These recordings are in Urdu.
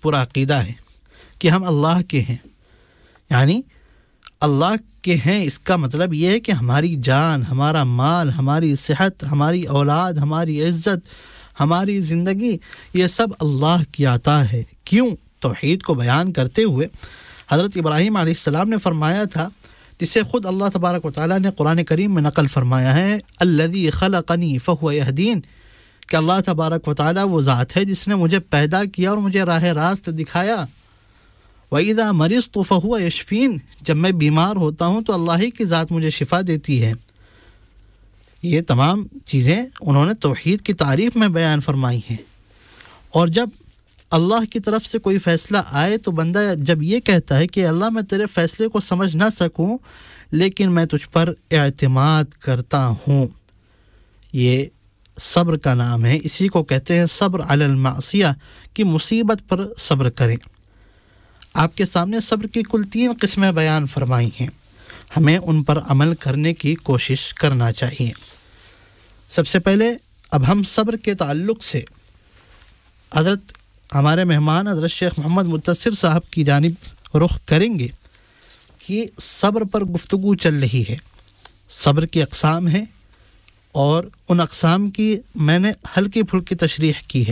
پورا عقیدہ ہے کہ ہم اللہ کے ہیں، یعنی اللہ کے ہیں، اس کا مطلب یہ ہے کہ ہماری جان، ہمارا مال، ہماری صحت، ہماری اولاد، ہماری عزت، ہماری زندگی، یہ سب اللہ کی عطا ہے۔ کیوں؟ توحید کو بیان کرتے ہوئے حضرت ابراہیم علیہ السلام نے فرمایا تھا، جسے خود اللہ تبارک و تعالیٰ نے قرآن کریم میں نقل فرمایا ہے، الذی خلقنی فہو یہدین، کہ اللہ تبارک و تعالیٰ وہ ذات ہے جس نے مجھے پیدا کیا اور مجھے راہ راست دکھایا۔ وَإِذَا مَرِضْتُ فَهُوَ يَشْفِينِ، جب میں بیمار ہوتا ہوں تو اللہ ہی کی ذات مجھے شفا دیتی ہے۔ یہ تمام چیزیں انہوں نے توحید کی تعریف میں بیان فرمائی ہیں۔ اور جب اللہ کی طرف سے کوئی فیصلہ آئے تو بندہ جب یہ کہتا ہے کہ اللہ میں تیرے فیصلے کو سمجھ نہ سکوں لیکن میں تجھ پر اعتماد کرتا ہوں، یہ صبر کا نام ہے۔ اسی کو کہتے ہیں صبر علی المعصیہ، کہ مصیبت پر صبر کریں۔ آپ کے سامنے صبر کی کل 3 قسمیں بیان فرمائی ہیں، ہمیں ان پر عمل کرنے کی کوشش کرنا چاہیے۔ سب سے پہلے اب ہم صبر کے تعلق سے حضرت ہمارے مہمان حضرت شیخ محمد مدثر صاحب کی جانب رخ کریں گے کہ صبر پر گفتگو چل رہی ہے، صبر کی اقسام ہیں اور ان اقسام کی میں نے ہلکی پھلکی تشریح کی ہے۔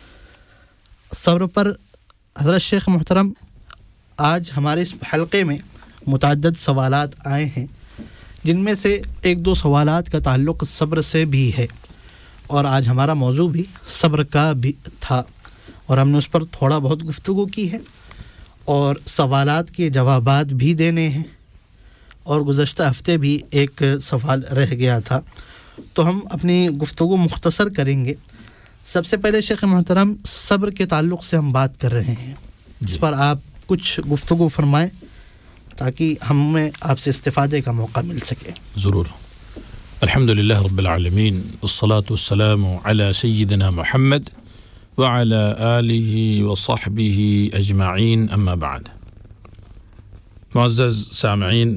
صبر پر حضرت شیخ محترم آج ہمارے اس حلقے میں متعدد سوالات آئے ہیں، جن میں سے 1-2 سوالات کا تعلق صبر سے بھی ہے، اور آج ہمارا موضوع بھی صبر کا بھی تھا اور ہم نے اس پر تھوڑا بہت گفتگو کی ہے اور سوالات کے جوابات بھی دینے ہیں، اور گزشتہ ہفتے بھی ایک سوال رہ گیا تھا، تو ہم اپنی گفتگو مختصر کریں گے۔ سب سے پہلے شیخ محترم صبر کے تعلق سے ہم بات کر رہے ہیں، اس پر آپ کچھ گفتگو فرمائیں تاکہ ہمیں آپ سے استفادے کا موقع مل سکے۔ ضرور۔ الحمدللہ رب العالمین والصلاة والسلام علی سیدنا محمد وعلی آلہ وصحبہ اجمعین، اما بعد۔ معزز سامعین،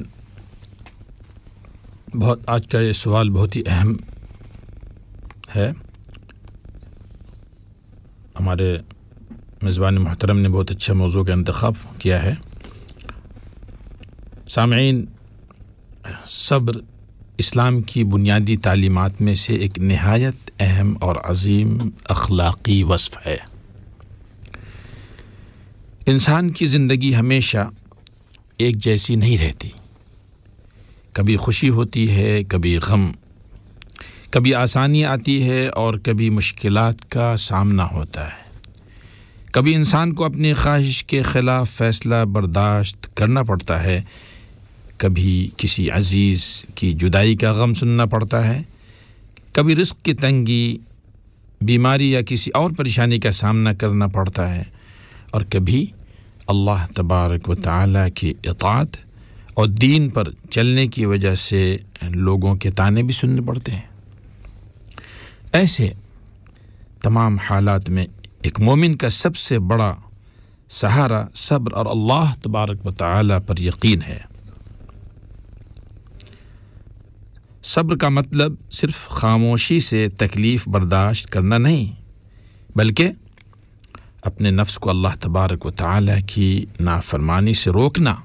آج کا یہ سوال بہت ہی اہم ہے۔ ہمارے میزبان محترم نے بہت اچھا موضوع کا انتخاب کیا ہے۔ سامعین، صبر اسلام کی بنیادی تعلیمات میں سے ایک نہایت اہم اور عظیم اخلاقی وصف ہے۔ انسان کی زندگی ہمیشہ ایک جیسی نہیں رہتی، کبھی خوشی ہوتی ہے، کبھی غم، کبھی آسانی آتی ہے اور کبھی مشکلات کا سامنا ہوتا ہے۔ کبھی انسان کو اپنی خواہش کے خلاف فیصلہ برداشت کرنا پڑتا ہے، کبھی کسی عزیز کی جدائی کا غم سننا پڑتا ہے، کبھی رزق کی تنگی، بیماری یا کسی اور پریشانی کا سامنا کرنا پڑتا ہے، اور کبھی اللہ تبارک و تعالیٰ کی اطاعت اور دین پر چلنے کی وجہ سے لوگوں کے طعنے بھی سننے پڑتے ہیں۔ ایسے تمام حالات میں ایک مومن کا سب سے بڑا سہارا صبر اور اللہ تبارک و تعالیٰ پر یقین ہے۔ صبر کا مطلب صرف خاموشی سے تکلیف برداشت کرنا نہیں، بلکہ اپنے نفس کو اللہ تبارک و تعالیٰ کی نافرمانی سے روکنا،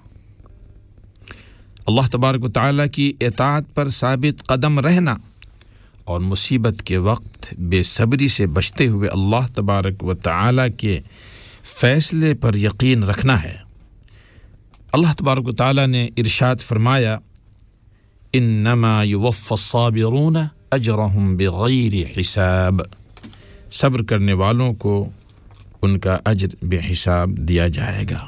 اللہ تبارک و تعالیٰ کی اطاعت پر ثابت قدم رہنا، اور مصیبت کے وقت بے صبری سے بچتے ہوئے اللہ تبارک و تعالیٰ کے فیصلے پر یقین رکھنا ہے۔ اللہ تبارک و تعالیٰ نے ارشاد فرمایا، انما یوفی الصابرون اجرہم بغیر حساب، صبر کرنے والوں کو ان کا اجر بے حساب دیا جائے گا۔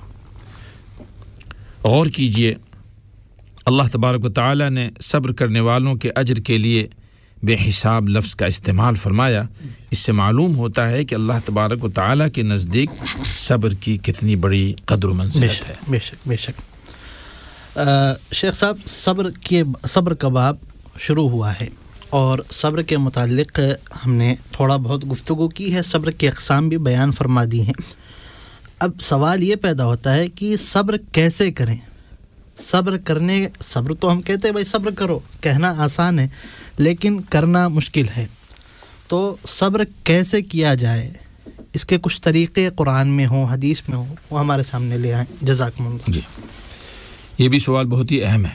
غور کیجئے، اللہ تبارک و تعالیٰ نے صبر کرنے والوں کے اجر کے لیے بے حساب لفظ کا استعمال فرمایا۔ اس سے معلوم ہوتا ہے کہ اللہ تبارک و تعالیٰ کے نزدیک صبر کی کتنی بڑی قدر و منزلت ہے۔ بے شک بے شک۔ شیخ صاحب، صبر کا باب شروع ہوا ہے اور صبر کے متعلق ہم نے تھوڑا بہت گفتگو کی ہے، صبر کی اقسام بھی بیان فرما دی ہیں۔ اب سوال یہ پیدا ہوتا ہے کہ صبر کیسے کریں؟ صبر تو ہم کہتے ہیں بھائی صبر کرو، کہنا آسان ہے لیکن کرنا مشکل ہے، تو صبر کیسے کیا جائے، اس کے کچھ طریقے قرآن میں ہوں حدیث میں ہوں وہ ہمارے سامنے لے آئیں. جزاکم اللہ. جی یہ بھی سوال بہت ہی اہم ہے.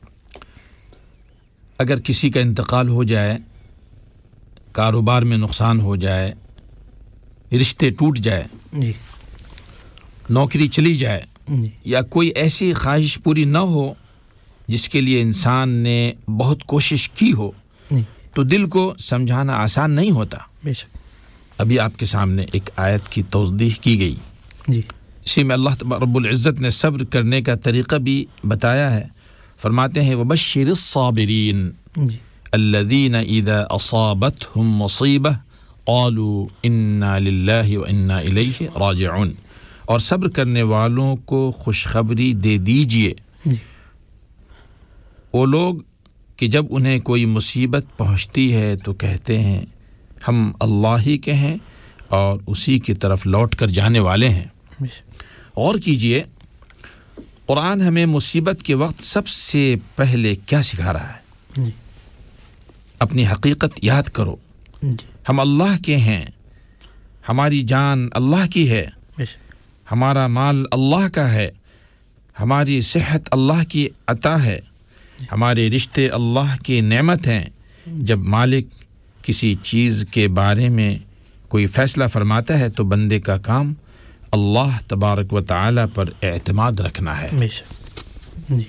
اگر کسی کا انتقال ہو جائے، کاروبار میں نقصان ہو جائے، رشتے ٹوٹ جائے، جی نوکری چلی جائے، جی یا کوئی ایسی خواہش پوری نہ ہو جس کے لیے انسان نے بہت کوشش کی ہو، جی تو دل کو سمجھانا آسان نہیں ہوتا. بے شک. ابھی آپ کے سامنے ایک آیت کی توضیح کی گئی، جی اسی میں اللہ رب العزت نے صبر کرنے کا طریقہ بھی بتایا ہے. فرماتے ہیں وبشر الصابرین جی الذین اذا اصابتهم مصیبہ قالوا انا للہ وانا الیہ راجعون. اور صبر کرنے والوں کو خوشخبری دے دیجئے جی وہ لوگ کہ جب انہیں کوئی مصیبت پہنچتی ہے تو کہتے ہیں ہم اللہ ہی کے ہیں اور اسی کی طرف لوٹ کر جانے والے ہیں. بے شک. اور کیجئے قرآن ہمیں مصیبت کے وقت سب سے پہلے کیا سکھا رہا ہے؟ جی اپنی حقیقت یاد کرو. جی ہم اللہ کے ہیں، ہماری جان اللہ کی ہے، بے شک. ہمارا مال اللہ کا ہے، ہماری صحت اللہ کی عطا ہے، ہمارے رشتے اللہ کی نعمت ہیں. جب مالک کسی چیز کے بارے میں کوئی فیصلہ فرماتا ہے تو بندے کا کام اللہ تبارک و تعالی پر اعتماد رکھنا ہے. بے شک. جی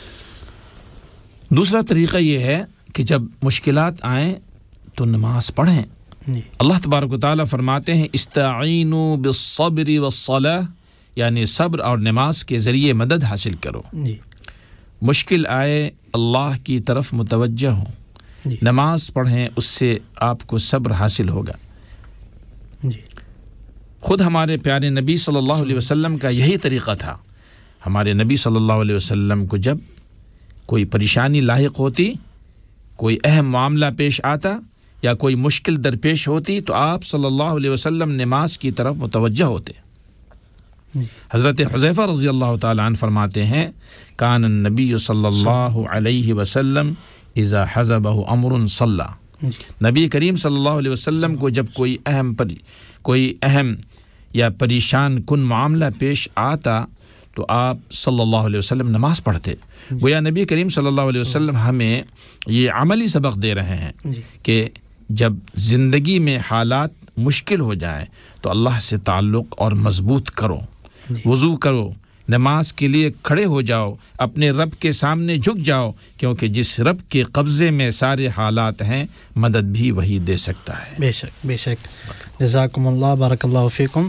دوسرا طریقہ یہ ہے کہ جب مشکلات آئیں تو نماز پڑھیں. جی اللہ تبارک و تعالی فرماتے ہیں استعینوا بالصبر والصلاۃ، یعنی صبر اور نماز کے ذریعے مدد حاصل کرو. جی مشکل آئے اللہ کی طرف متوجہ ہوں، جی نماز پڑھیں، اس سے آپ کو صبر حاصل ہوگا. جی خود ہمارے پیارے نبی صلی اللہ علیہ وسلم کا یہی طریقہ تھا. ہمارے نبی صلی اللہ علیہ وسلم کو جب کوئی پریشانی لاحق ہوتی، کوئی اہم معاملہ پیش آتا یا کوئی مشکل درپیش ہوتی تو آپ صلی اللہ علیہ وسلم نماز کی طرف متوجہ ہوتے. حضرت حذیفہ رضی اللہ تعالی عنہ فرماتے ہیں کان النبی صلی اللہ علیہ وسلم اذا حزبہ امر صلی. نبی کریم صلی اللہ علیہ وسلم کو جب کوئی اہم یا پریشان کن معاملہ پیش آتا تو آپ صلی اللہ علیہ وسلم نماز پڑھتے. گویا نبی کریم صلی اللہ علیہ وسلم ہمیں یہ عملی سبق دے رہے ہیں کہ جب زندگی میں حالات مشکل ہو جائیں تو اللہ سے تعلق اور مضبوط کرو، وضو کرو، نماز کے لیے کھڑے ہو جاؤ، اپنے رب کے سامنے جھک جاؤ، کیونکہ جس رب کے قبضے میں سارے حالات ہیں مدد بھی وہی دے سکتا ہے. بے شک بے شک. جزاکم اللہ، بارک اللہ فیکم.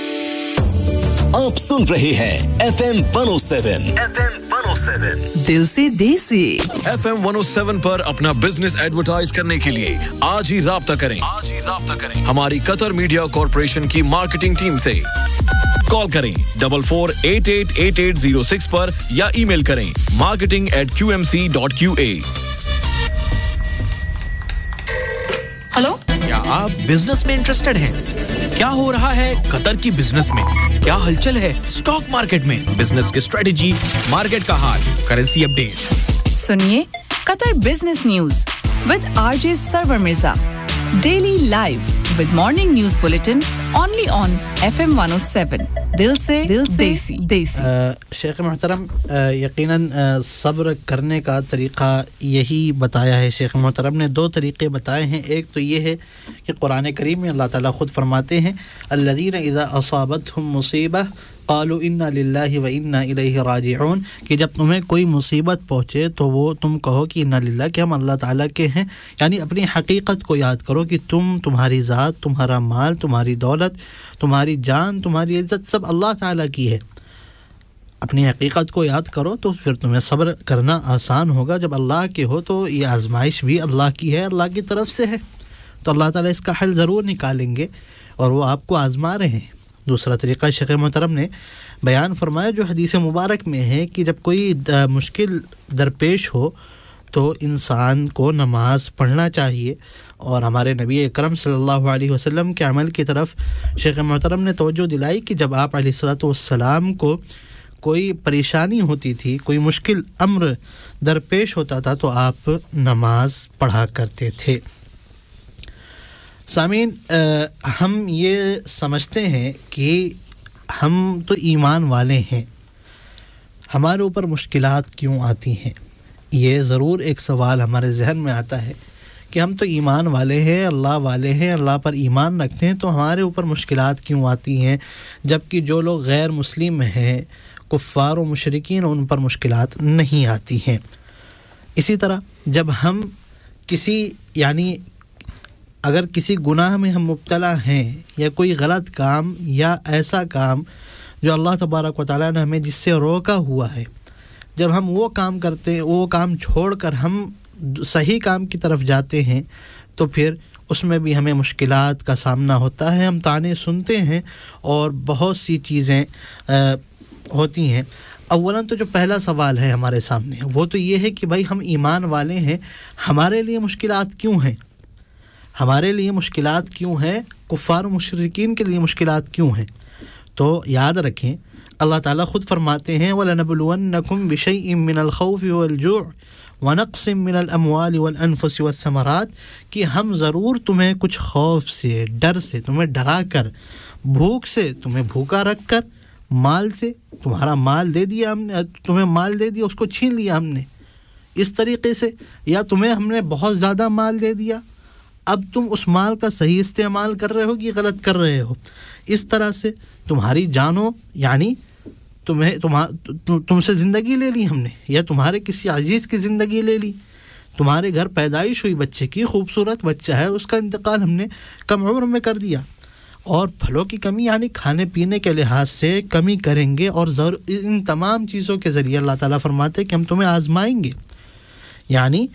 آپ سن رہے ہیں FM 107 دل سے دیسی. FM 107 پر اپنا بزنس ایڈورٹائز کرنے کے لیے آج ہی رابطہ کریں ہماری قطر میڈیا کارپوریشن کی مارکیٹنگ ٹیم سے. کال کریں 44888806 پر یا ای میل کریں marketing@qmc.qa. ہلو، کیا آپ بزنس میں انٹرسٹڈ ہیں؟ کیا ہو رہا ہے قطر کی بزنس میں؟ کیا ہلچل ہے اسٹاک مارکیٹ میں؟ بزنس کی اسٹریٹجی، مارکیٹ کا حال، کرنسی اپڈیٹ. سنیے قطر business news with RJ server Mirza daily live with morning news bulletin only on FM 107. دل سے دیسی. شیخ محترم، یقیناً صبر کرنے کا طریقہ یہی بتایا ہے. شیخ محترم نے دو طریقے بتائے ہیں. ایک تو یہ ہے کہ قرآن کریم میں اللہ تعالیٰ خود فرماتے ہیں الذین اذا اصابتهم مصیبہ قالوا انا للہ وانا الیہ راجعون، کہ جب تمہیں کوئی مصیبت پہنچے تو وہ تم کہو کہ انا للہ، کہ ہم اللہ تعالیٰ کے ہیں. یعنی اپنی حقیقت کو یاد کرو کہ تمہاری ذات، تمہارا مال، تمہاری دولت، تمہاری جان، تمہاری عزت سب اللہ تعالیٰ کی ہے. اپنی حقیقت کو یاد کرو تو پھر تمہیں صبر کرنا آسان ہوگا. جب اللہ کے ہو تو یہ آزمائش بھی اللہ کی ہے، اللہ کی طرف سے ہے، تو اللہ تعالیٰ اس کا حل ضرور نکالیں گے اور وہ آپ کو آزما رہے ہیں. دوسرا طریقہ شیخ محترم نے بیان فرمایا جو حدیث مبارک میں ہے کہ جب کوئی مشکل درپیش ہو تو انسان کو نماز پڑھنا چاہیے. اور ہمارے نبی اکرم صلی اللہ علیہ وسلم کے عمل کی طرف شیخ محترم نے توجہ دلائی کہ جب آپ علیہ الصلوۃ والسلام کو کوئی پریشانی ہوتی تھی، کوئی مشکل امر درپیش ہوتا تھا تو آپ نماز پڑھا کرتے تھے. سامعین، ہم یہ سمجھتے ہیں کہ ہم تو ایمان والے ہیں، ہمارے اوپر مشکلات کیوں آتی ہیں؟ یہ ضرور ایک سوال ہمارے ذہن میں آتا ہے کہ ہم تو ایمان والے ہیں، اللہ والے ہیں، اللہ پر ایمان رکھتے ہیں، تو ہمارے اوپر مشکلات کیوں آتی ہیں، جبکہ جو لوگ غیر مسلم ہیں، کفار و مشرکین، ان پر مشکلات نہیں آتی ہیں۔ اسی طرح جب ہم اگر کسی گناہ میں ہم مبتلا ہیں یا کوئی غلط کام یا ایسا کام جو اللہ تبارک و تعالیٰ نے ہمیں جس سے روکا ہوا ہے، جب ہم وہ کام کرتے ہیں، وہ کام چھوڑ کر ہم صحیح کام کی طرف جاتے ہیں، تو پھر اس میں بھی ہمیں مشکلات کا سامنا ہوتا ہے، ہم طعنے سنتے ہیں اور بہت سی چیزیں ہوتی ہیں۔ اولاً تو جو پہلا سوال ہے ہمارے سامنے وہ تو یہ ہے کہ بھائی ہم ایمان والے ہیں، ہمارے لیے مشکلات کیوں ہیں؟ ہمارے لیے مشکلات کیوں ہیں؟ کفار و مشرکین کے لیے مشکلات کیوں ہیں؟ تو یاد رکھیں، اللہ تعالیٰ خود فرماتے ہیں وَلَنَبْلُوَنَّكُمْ بِشَيْءٍ مِّنَ الْخَوْفِ وَالْجُوعِ وَنَقْصٍ مِّنَ الْأَمْوَالِ وَالْأَنفُسِ وَالثَّمَرَاتِ کہ ہم ضرور تمہیں کچھ خوف سے، ڈر سے تمہیں ڈرا کر، بھوک سے تمہیں بھوکا رکھ کر، مال سے تمہارا مال دے دیا ہم نے، تمہیں مال دے دیا، اس کو چھین لیا ہم نے اس طریقے سے، یا تمہیں ہم نے بہت زیادہ مال دے دیا، اب تم اس مال کا صحیح استعمال کر رہے ہو کہ غلط کر رہے ہو، اس طرح سے تمہاری جانوں، یعنی تم سے زندگی لے لی ہم نے، یا تمہارے کسی عزیز کی زندگی لے لی، تمہارے گھر پیدائش ہوئی بچے کی، خوبصورت بچہ ہے، اس کا انتقال ہم نے کم عمر میں کر دیا، اور پھلوں کی کمی یعنی کھانے پینے کے لحاظ سے کمی کریں گے، اور ان تمام چیزوں کے ذریعے اللہ تعالیٰ فرماتے ہیں کہ ہم تمہیں آزمائیں گے۔ یعنی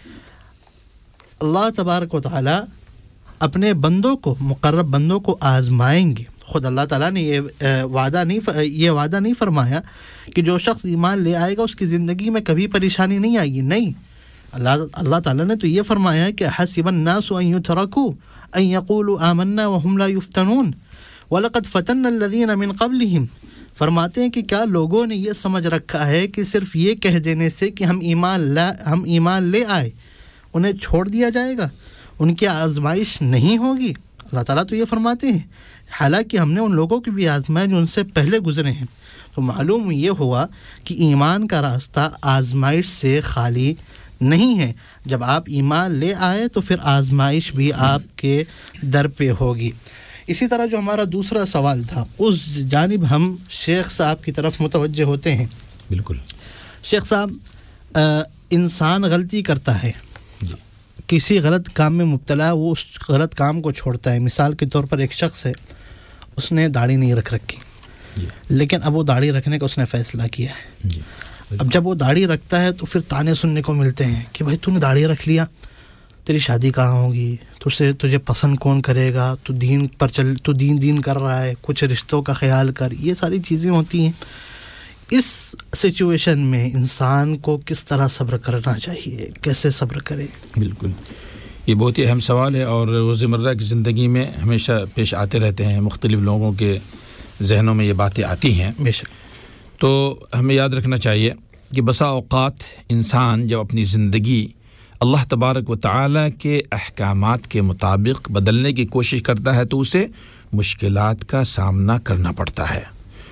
اللہ تبارک و تعالیٰ اپنے بندوں کو، مقرب بندوں کو آزمائیں گے۔ خود اللہ تعالیٰ نے یہ وعدہ نہیں فرمایا کہ جو شخص ایمان لے آئے گا اس کی زندگی میں کبھی پریشانی نہیں آئے گی، نہیں، اللہ تعالیٰ نے تو یہ فرمایا کہ حسب الناس ان یترکوا ان یقولوا آمنا وهم لا یفتنون وَلَقَدْ فَتَنَّ الَّذِينَ مِن قَبْلِهِمْ فرماتے ہیں کہ کیا لوگوں نے یہ سمجھ رکھا ہے کہ صرف یہ کہہ دینے سے کہ ہم ایمان لے آئے انہیں چھوڑ دیا جائے گا، ان کی آزمائش نہیں ہوگی؟ اللہ تعالیٰ تو یہ فرماتے ہیں، حالانکہ ہم نے ان لوگوں کی بھی آزمائے جو ان سے پہلے گزرے ہیں۔ تو معلوم یہ ہوا کہ ایمان کا راستہ آزمائش سے خالی نہیں ہے، جب آپ ایمان لے آئے تو پھر آزمائش بھی آپ کے در پہ ہوگی۔ اسی طرح جو ہمارا دوسرا سوال تھا اس جانب ہم شیخ صاحب کی طرف متوجہ ہوتے ہیں۔ بالکل شیخ صاحب، انسان غلطی کرتا ہے، جی، کسی غلط کام میں مبتلا، وہ اس غلط کام کو چھوڑتا ہے۔ مثال کے طور پر ایک شخص ہے، اس نے داڑھی نہیں رکھ رکھی، جی، لیکن اب وہ داڑھی رکھنے کا اس نے فیصلہ کیا ہے۔ جی، اب جب وہ داڑھی رکھتا ہے تو پھر طعنے سننے کو ملتے ہیں کہ بھائی تو نے داڑھی رکھ لیا، تیری شادی کہاں ہوگی، تجھے پسند کون کرے گا، تو دین پر چل، تو دین کر رہا ہے، کچھ رشتوں کا خیال کر، یہ ساری چیزیں ہوتی ہیں۔ اس سچویشن میں انسان کو کس طرح صبر کرنا چاہیے، کیسے صبر کرے؟ بالکل، یہ بہت ہی اہم سوال ہے اور روزمرہ کی زندگی میں ہمیشہ پیش آتے رہتے ہیں، مختلف لوگوں کے ذہنوں میں یہ باتیں آتی ہیں۔ بے شک۔ تو ہمیں یاد رکھنا چاہیے کہ بسا اوقات انسان جب اپنی زندگی اللہ تبارک و تعالیٰ کے احکامات کے مطابق بدلنے کی کوشش کرتا ہے تو اسے مشکلات کا سامنا کرنا پڑتا ہے۔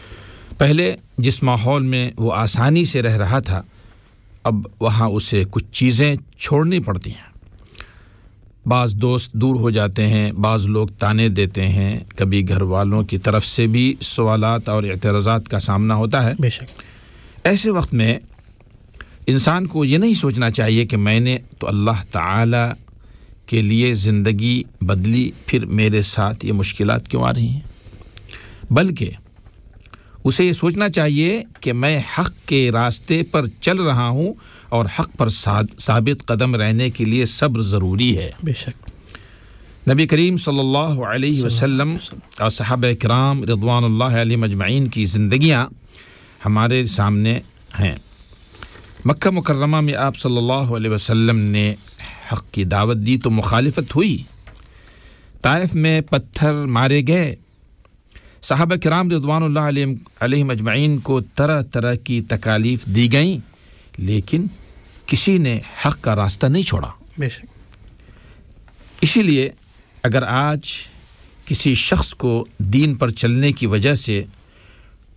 پہلے جس ماحول میں وہ آسانی سے رہ رہا تھا، اب وہاں اسے کچھ چیزیں چھوڑنی پڑتی ہیں۔ بعض دوست دور ہو جاتے ہیں، بعض لوگ طعنے دیتے ہیں، کبھی گھر والوں کی طرف سے بھی سوالات اور اعتراضات کا سامنا ہوتا ہے۔ بے شک۔ ایسے وقت میں انسان کو یہ نہیں سوچنا چاہیے کہ میں نے تو اللہ تعالی کے لیے زندگی بدلی، پھر میرے ساتھ یہ مشکلات کیوں آ رہی ہیں، بلکہ اسے یہ سوچنا چاہیے کہ میں حق کے راستے پر چل رہا ہوں اور حق پر ثابت قدم رہنے کے لیے صبر ضروری ہے۔ بے شک۔ نبی کریم صلی اللہ علیہ وسلم اور صحابہ کرام رضوان اللہ علیہم اجمعین کی زندگیاں ہمارے سامنے ہیں۔ مکہ مکرمہ میں آپ صلی اللہ علیہ وسلم نے حق کی دعوت دی تو مخالفت ہوئی، طائف میں پتھر مارے گئے، صحابہ کرام رضوان اللہ علیہم اجمعین کو طرح طرح کی تکالیف دی گئیں، لیکن کسی نے حق کا راستہ نہیں چھوڑا۔ بے شک۔ اسی لیے اگر آج کسی شخص کو دین پر چلنے کی وجہ سے